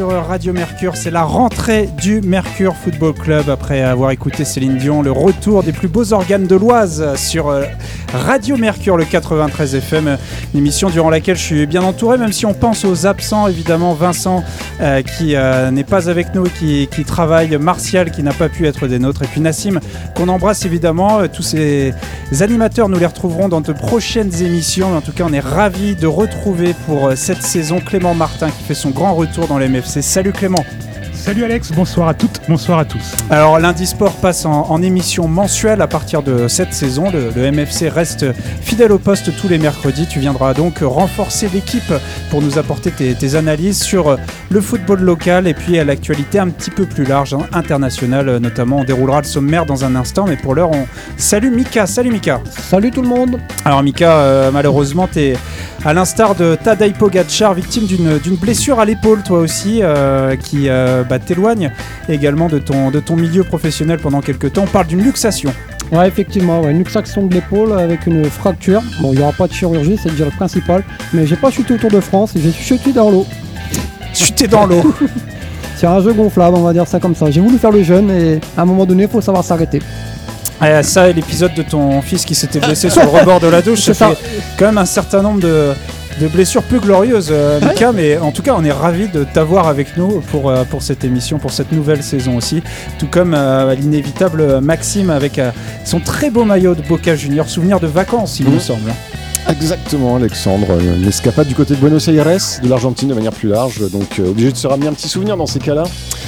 Sur Radio Mercure, c'est la rentrée du Mercure Football Club après avoir écouté Céline Dion, le retour des plus beaux organes de l'Oise sur Radio Mercure, le 93 FM, une émission durant laquelle je suis bien entouré, même si on pense aux absents, évidemment Vincent qui n'est pas avec nous, qui travaille, Martial qui n'a pas pu être des nôtres, et puis Nassim qu'on embrasse évidemment. Tous ces animateurs, nous les retrouverons dans de prochaines émissions. En tout cas, on est ravis de retrouver pour cette saison Clément Martin qui fait son grand retour dans l'MFC. Salut Clément. Salut Alex, bonsoir à toutes, bonsoir à tous. Alors Lundi Sport passe en émission mensuelle à partir de cette saison. Le MFC reste fidèle au poste tous les mercredis. Tu viendras donc renforcer l'équipe pour nous apporter tes analyses sur le football local et puis à l'actualité un petit peu plus large, internationale notamment. On déroulera le sommaire dans un instant, mais pour l'heure on salue Mika. Salut Mika. Salut tout le monde. Alors Mika, malheureusement t'es à l'instar de Tadej Pogačar, victime d'une blessure à l'épaule toi aussi, qui t'éloigne également de ton milieu professionnel pendant quelques temps. On parle d'une luxation. Ouais, effectivement, une luxation de l'épaule avec une fracture. Bon, il n'y aura pas de chirurgie, c'est déjà le principal, mais j'ai pas chuté au Tour de France, j'ai chuté dans l'eau. Chuté dans l'eau. C'est un jeu gonflable, on va dire ça comme ça. J'ai voulu faire le jeune et à un moment donné, il faut savoir s'arrêter. Ça et l'épisode de ton fils qui s'était blessé sur le rebord de la douche, ça fait quand même un certain nombre de blessures peu glorieuses, Mika, mais en tout cas on est ravis de t'avoir avec nous pour cette émission, pour cette nouvelle saison aussi, tout comme l'inévitable Maxime avec son très beau maillot de Boca Junior, souvenir de vacances il me semble. Exactement Alexandre, une escapade du côté de Buenos Aires, de l'Argentine de manière plus large, donc obligé de se ramener un petit souvenir dans ces cas-là.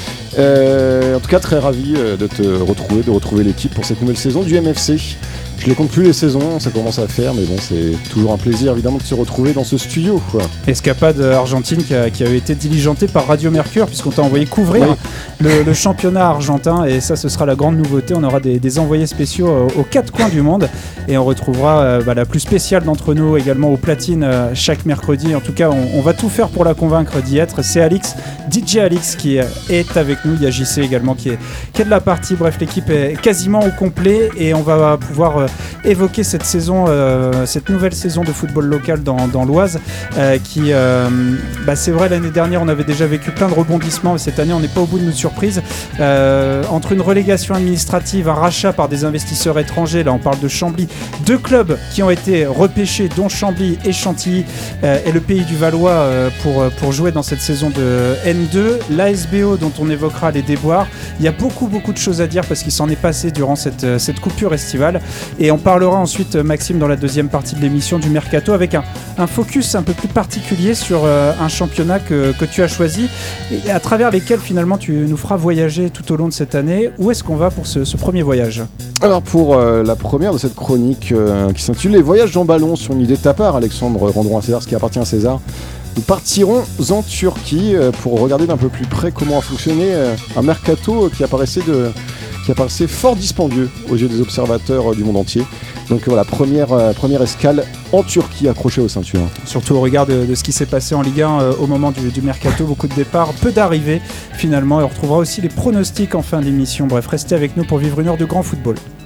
En tout cas très ravi de te retrouver, de retrouver l'équipe pour cette nouvelle saison du MFC. Je les compte plus les saisons, ça commence à faire, mais bon, c'est toujours un plaisir évidemment de se retrouver dans ce studio, quoi. Escapade argentine qui avait été diligentée par Radio Mercure, puisqu'on t'a envoyé couvrir le championnat argentin, et ça ce sera la grande nouveauté. On aura des envoyés spéciaux aux quatre coins du monde, et on retrouvera la plus spéciale d'entre nous également au platine chaque mercredi. En tout cas, on va tout faire pour la convaincre d'y être. C'est Alix, DJ Alix qui est avec nous. Il y a JC également qui est de la partie. Bref, l'équipe est quasiment au complet, et on va pouvoir évoquer cette saison, cette nouvelle saison de football local dans l'Oise, qui c'est vrai, l'année dernière on avait déjà vécu plein de rebondissements, et cette année on n'est pas au bout de nos surprises, entre une relégation administrative, un rachat par des investisseurs étrangers. Là on parle de Chambly, deux clubs qui ont été repêchés, dont Chambly et Chantilly, et le Pays du Valois, pour jouer dans cette saison de N2, l'ASBO dont on évoquera les déboires. Il y a beaucoup de choses à dire parce qu'il s'en est passé durant cette coupure estivale. Et on parlera ensuite, Maxime, dans la deuxième partie de l'émission, du Mercato, avec un focus un peu plus particulier sur un championnat que tu as choisi, et à travers lesquels finalement tu nous feras voyager tout au long de cette année. Où est-ce qu'on va pour ce premier voyage ? Alors pour la première de cette chronique qui s'intitule Les voyages en ballon, sur une idée de ta part, Alexandre, rendons à César ce qui appartient à César. Nous partirons en Turquie pour regarder d'un peu plus près comment a fonctionné un mercato qui apparaissait fort dispendieux aux yeux des observateurs du monde entier. Donc voilà, première escale en Turquie, accrochée aux ceintures. Surtout au regard de ce qui s'est passé en Ligue 1 au moment du mercato, beaucoup de départs, peu d'arrivées finalement, et on retrouvera aussi les pronostics en fin d'émission. Bref, restez avec nous pour vivre une heure de grand football.